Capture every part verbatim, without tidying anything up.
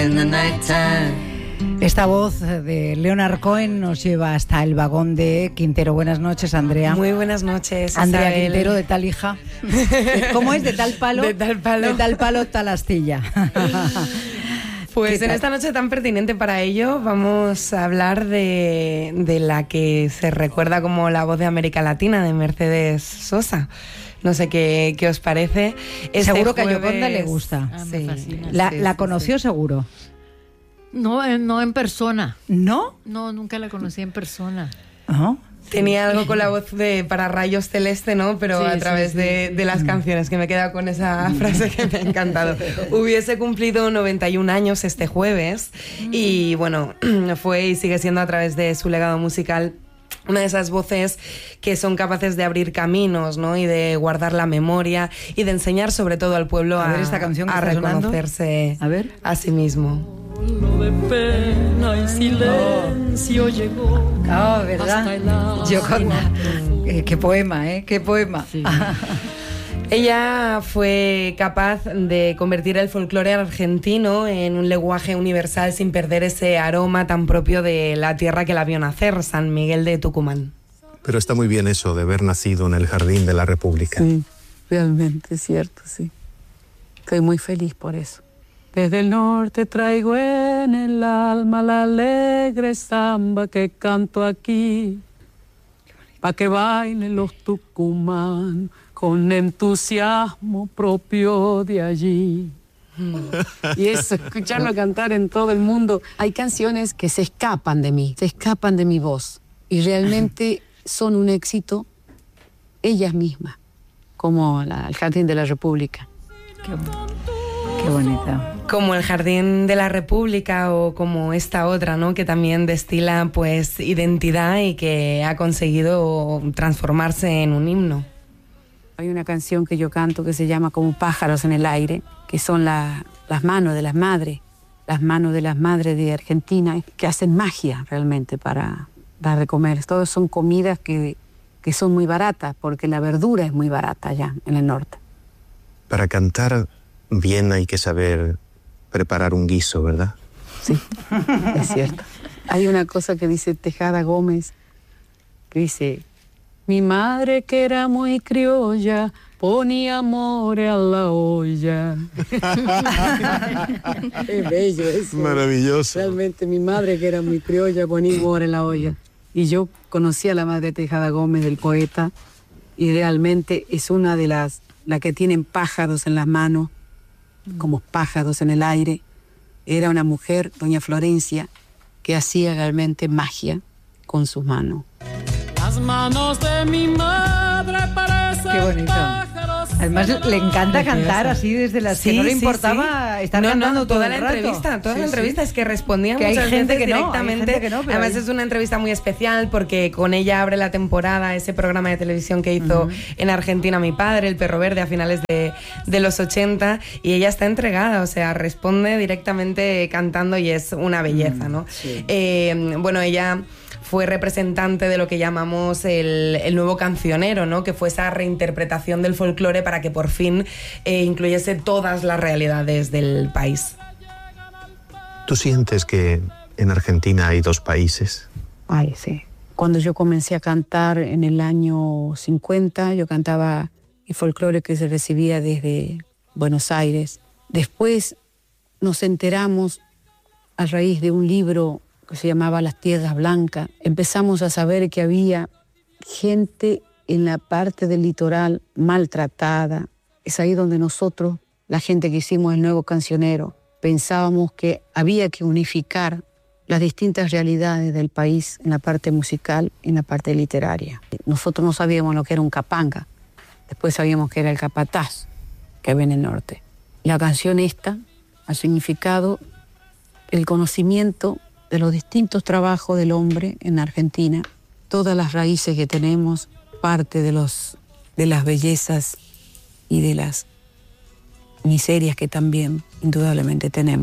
Esta voz de Leonard Cohen nos lleva hasta el vagón de Quintero. Buenas noches, Andrea. Muy buenas noches, Andrea Isabel. Quintero, de tal hija. ¿Cómo es? De tal palo. De tal palo. De tal palo, tal astilla. Pues en esta noche tan pertinente para ello vamos a hablar de, de la que se recuerda como la voz de América Latina, de Mercedes Sosa. No sé qué, qué os parece. Este seguro que jueves... a Yoconda le gusta. Ah, sí. me fascina. La, Sí, la sí, conoció sí. seguro. No, eh, no en persona. ¿No? No, nunca la conocí en persona. Ajá. Tenía algo con la voz de para rayos celeste, ¿no? Pero Sí, a sí, través sí, de, sí. de las canciones, que me queda con esa frase que me ha encantado. Hubiese cumplido noventa y un años este jueves y bueno, fue y sigue siendo a través de su legado musical una de esas voces que son capaces de abrir caminos, ¿no? Y de guardar la memoria y de enseñar sobre todo al pueblo A a, ver esta canción que a está sonando. reconocerse A ver. a sí mismo. De pena y silencio llegó. Ah, ¿verdad? Yoconda. Eh, qué poema, ¿eh? Qué poema. Sí. Ella fue capaz de convertir el folclore argentino en un lenguaje universal sin perder ese aroma tan propio de la tierra que la vio nacer, San Miguel de Tucumán. Pero está muy bien eso de haber nacido en el Jardín de la República. Sí, realmente es cierto, sí. Estoy muy feliz por eso. Desde el norte traigo en el alma la alegre samba que canto aquí, pa' que bailen los tucumanos con entusiasmo propio de allí. Y eso, escucharlo cantar en todo el mundo. Hay canciones que se escapan de mí, se escapan de mi voz, y realmente son un éxito ellas mismas, como la, el Jardín de la República. Qué, qué bonita. Como el Jardín de la República o como esta otra, ¿no? Que también destila pues identidad y que ha conseguido transformarse en un himno. Hay una canción que yo canto que se llama Como pájaros en el aire, que son la, las manos de las madres, las manos de las madres de Argentina, que hacen magia realmente para dar de comer. Todas son comidas que, que son muy baratas, porque la verdura es muy barata allá en el norte. Para cantar bien hay que saber preparar un guiso, ¿verdad? Sí, es cierto. Hay una cosa que dice Tejada Gómez, que dice: mi madre, que era muy criolla, ponía amor a la olla. Es bello eso. Maravilloso. Realmente mi madre, que era muy criolla, ponía amor en la olla. Y yo conocí a la madre Tejada Gómez, del poeta, y realmente es una de las, la que tienen pájaros en las manos, como pájaros en el aire. Era una mujer, doña Florencia, que hacía realmente magia con sus manos. Las manos de mi madre parecen Qué bonito. pájaros. Además, le encanta cantar así desde las que Sí, no le sí, importaba sí. estar no, cantando no, todo toda el la rato. entrevista, toda Sí, la sí. entrevista es que respondía Que hay muchas gente veces que no, hay directamente. gente que no, pero Además hay- es una entrevista muy especial porque con ella abre la temporada ese programa de televisión que hizo uh-huh. en Argentina mi padre, El Perro Verde, a finales de, de los ochenta, y ella está entregada, o sea, responde directamente cantando y es una belleza, ¿no? Sí. Eh, bueno, ella fue representante de lo que llamamos el, el nuevo cancionero, ¿no? Que fue esa reinterpretación del folclore para que por fin eh, incluyese todas las realidades del país. ¿Tú sientes que en Argentina hay dos países? Ay, sí. Cuando yo comencé a cantar en el año cincuenta, yo cantaba el folclore que se recibía desde Buenos Aires. Después nos enteramos, a raíz de un libro que se llamaba Las Tierras Blancas, empezamos a saber que había gente en la parte del litoral maltratada. Es ahí donde nosotros, la gente que hicimos el nuevo cancionero, pensábamos que había que unificar las distintas realidades del país en la parte musical y en la parte literaria. Nosotros no sabíamos lo que era un capanga, después sabíamos que era el capataz que había en el norte. La canción esta ha significado el conocimiento de los distintos trabajos del hombre en Argentina, todas las raíces que tenemos, parte de, los, de las bellezas y de las miserias que también indudablemente tenemos.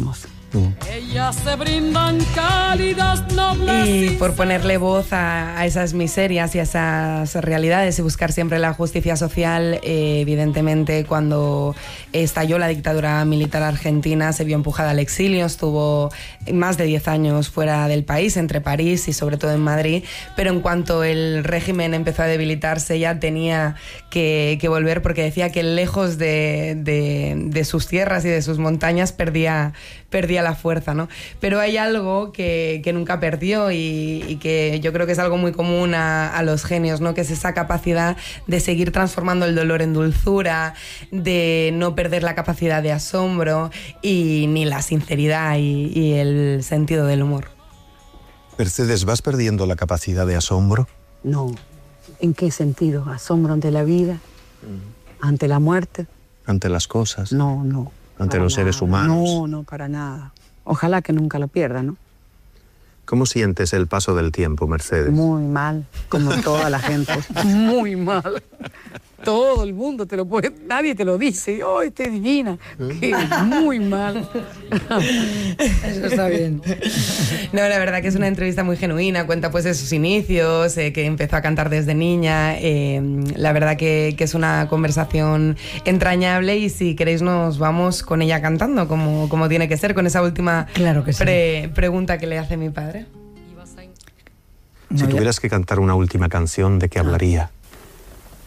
Ellas se brindan cálidas, nobles. Y por ponerle voz a, a esas miserias y a esas realidades y buscar siempre la justicia social, eh, evidentemente cuando estalló la dictadura militar argentina se vio empujada al exilio, estuvo más de diez años fuera del país, entre París y sobre todo en Madrid, pero en cuanto el régimen empezó a debilitarse ya tenía que, que volver, porque decía que lejos de, de, de sus tierras y de sus montañas perdía, perdía la fuerza, ¿no? Pero hay algo que, que nunca perdió y, y que yo creo que es algo muy común a, a los genios, ¿no? Que es esa capacidad de seguir transformando el dolor en dulzura, de no perder la capacidad de asombro y ni la sinceridad y, y el sentido del humor. Mercedes, ¿vas perdiendo la capacidad de asombro? No. ¿En qué sentido? ¿Asombro ante la vida? ¿Ante la muerte? ¿Ante las cosas? No, no. ¿Ante los seres humanos? No, no, para nada. Ojalá que nunca lo pierda, ¿no? ¿Cómo sientes el paso del tiempo, Mercedes? Muy mal, como toda la gente. Muy mal. Todo el mundo te lo puede... Nadie te lo dice. ¡Oh, esta es divina! Qué, muy mal. Eso está bien. No, la verdad que es una entrevista muy genuina. Cuenta pues de sus inicios, eh, que empezó a cantar desde niña. Eh, la verdad que, que es una conversación entrañable y si queréis nos vamos con ella cantando, como, como tiene que ser, con esa última Claro que sí. pre- pregunta que le hace mi padre. Si No, ya- tuvieras que cantar una última canción, ¿de qué hablaría?